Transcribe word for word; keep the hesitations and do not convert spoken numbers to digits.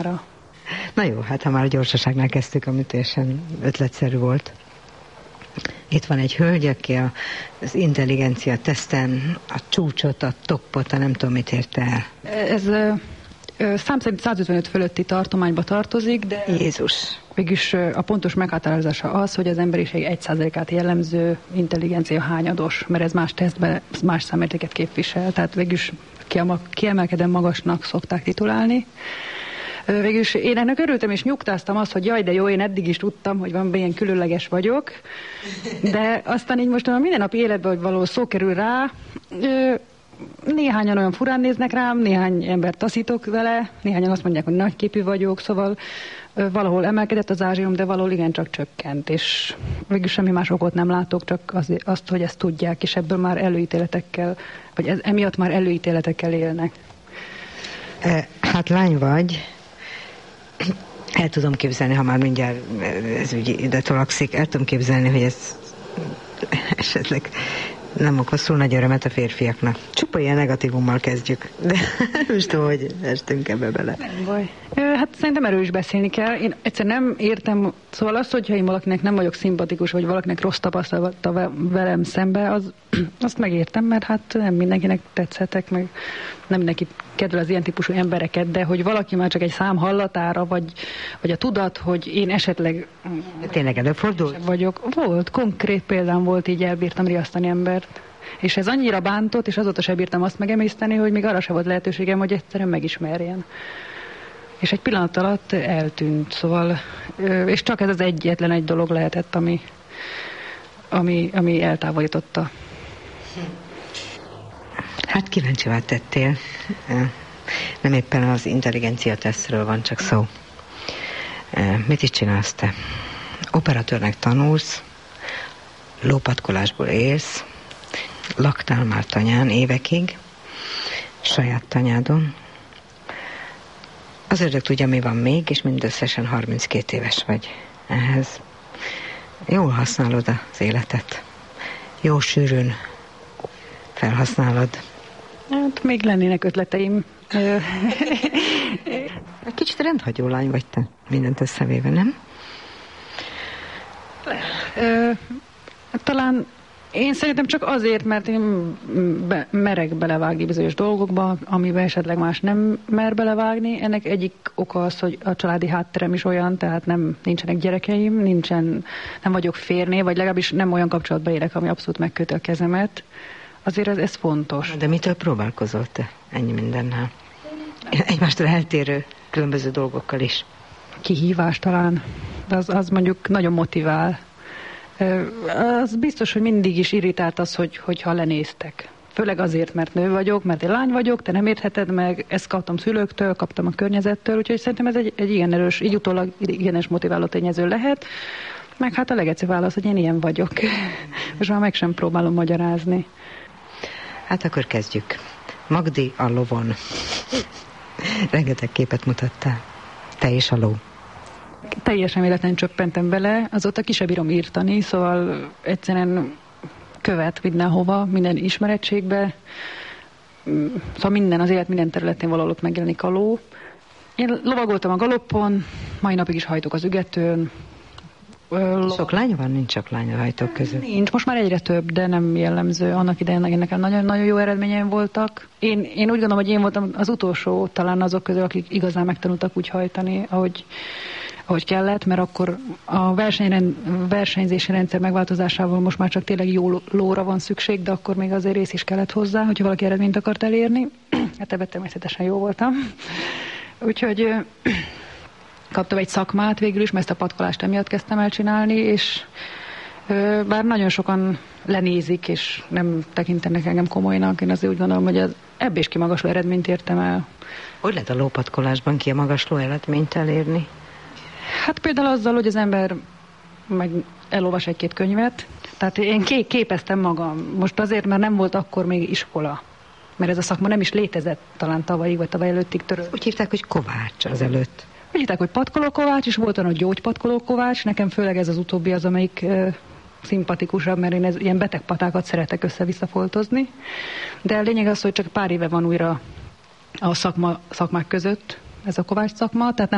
Na jó, hát ha már a gyorsaságnál kezdtük, ami teljesen ötletszerű volt. Itt van egy hölgy, aki a, az intelligencia teszten a csúcsot, a toppot, a nem tudom mit érte el. Ez ö, ö, szám szerint százötvenöt fölötti tartományba tartozik, de Jézus! Végülis a pontos meghatározása az, hogy az emberiség egy százalékát jellemző intelligencia hányados, mert ez más tesztben más számértéket képvisel, tehát végülis kiemelkedően magasnak szokták titulálni. Végülis én ennek örültem és nyugtáztam azt, hogy jaj, de jó, én eddig is tudtam, hogy van ilyen különleges vagyok, de aztán így most a mindennapi életben, hogy való szó kerül rá, néhányan olyan furán néznek rám, néhány embert taszítok vele, néhányan azt mondják, hogy nagyképű vagyok, szóval valahol emelkedett az ázsium, de valahol igencsak csökkent, és végül semmi más okot nem látok, csak az, azt, hogy ezt tudják, és ebből már előítéletekkel, vagy ez, emiatt már előítéletekkel élnek. Hát lány vagy, el tudom képzelni, ha már mindjárt ez úgy ide tolakszik, el tudom képzelni, hogy ez esetleg nem okoz túl nagy örömet a férfiaknak. Csupa ilyen negatívummal kezdjük, de most tudom, hogy estünk ebbe bele. Nem baj. Hát szerintem erről is beszélni kell. Én egyszer nem értem, szóval az, hogyha én valakinek nem vagyok szimpatikus, vagy valakinek rossz tapasztalata velem szembe, az, azt megértem, mert hát nem mindenkinek tetszetek, meg nem mindenki kedvel az ilyen típusú embereket, de hogy valaki már csak egy szám hallatára, vagy, vagy a tudat, hogy én esetleg tényleg előfordul? Vagyok. Volt, konkrét példám volt, így elbírtam riasztani embert. És ez annyira bántott, és azóta sem bírtam azt megemészteni, hogy még arra sem volt lehetőségem, hogy egyszerűen megismerjen. És egy pillanat alatt eltűnt, szóval, és csak ez az egyetlen egy dolog lehetett, ami, ami, ami eltávolította. Hát kíváncsivá tettél. Nem éppen az intelligencia tesztről van csak szó. Mit is csinálsz te? Operatőrnek tanulsz, lópatkolásból élsz, laktál már tanyán évekig, saját tanyádon. Az ördög tudja, mi van még, és mindösszesen harminckét éves vagy ehhez. Jól használod az életet. Jó sűrűn felhasználod. Hát még lennének ötleteim. Kicsit rendhagyó lány vagy te, mindent összevéve, nem? Ö, talán én szerintem csak azért, mert én be, merek belevágni bizonyos dolgokba, amiben esetleg más nem mer belevágni. Ennek egyik oka az, hogy a családi hátterem is olyan, tehát nem, nincsenek gyerekeim, nincsen, nem vagyok férné, vagy legalábbis nem olyan kapcsolatban élek, ami abszolút megköti a kezemet. Azért ez, ez fontos. De mitől próbálkozol te ennyi mindennel? Egymástól eltérő különböző dolgokkal is. Kihívás talán, de az, az mondjuk nagyon motivál. Az biztos, hogy mindig is irritált az, hogy, hogyha lenéztek. Főleg azért, mert nő vagyok, mert én lány vagyok, te nem értheted meg, ezt kaptam szülőktől, kaptam a környezettől, úgyhogy szerintem ez egy, egy igen erős, így utólag igenes motiváló tényező lehet. Meg hát a legegyszerűbb válasz, hogy én ilyen vagyok. És már meg sem próbálom magyarázni. Hát akkor kezdjük. Magdi a lovon. Rengeteg képet mutattál. Te és a ló. Teljesen véletlenül csöppentem bele, azóta ki sem bírom írtani, szóval egyszerűen követ mindenhova, minden ismerettségbe, szóval minden, az élet minden területén valahol ott megjelenik a ló. Én lovagoltam a galoppon, mai napig is hajtok az ügetőn. Sok lány van? Nincs sok lány a hajtók között. Nincs, most már egyre több, de nem jellemző. Annak idején nekem nagyon-nagyon jó eredményeim voltak. Én, én úgy gondolom, hogy én voltam az utolsó talán azok közül, akik igazán megtanultak úgy hajtani, ahogy, ahogy kellett, mert akkor a versenyrend, versenyzési rendszer megváltozásával most már csak tényleg jó lóra van szükség, de akkor még azért rész is kellett hozzá, hogyha valaki eredményt akart elérni. Hát ebben természetesen jó voltam. Úgyhogy kaptam egy szakmát végül is, mert ezt a patkolást emiatt kezdtem el csinálni, és ö, bár nagyon sokan lenézik, és nem tekintenek engem komolynak, én azért úgy gondolom, hogy az ebbé is kimagasló eredményt értem el. Hogy lehet a lópatkolásban ki a magasló eredményt elérni? Hát például azzal, hogy az ember meg elolvas egy-két könyvet. Tehát én ké- képeztem magam. Most azért, mert nem volt akkor még iskola. Mert ez a szakma nem is létezett talán tavalyig, vagy tavaly előttig törő. Úgy hívták, hogy kovács az előtt. Úgy hívták, hogy patkolókovács, és volt olyan, hogy gyógypatkolókovács. Nekem főleg ez az utóbbi az, amelyik ö, szimpatikusabb, mert én ez, ilyen beteg patákat szeretek össze-vissza foltozni. De a lényeg az, hogy csak pár éve van újra a szakma, szakmák között ez a kovács szakma, tehát nem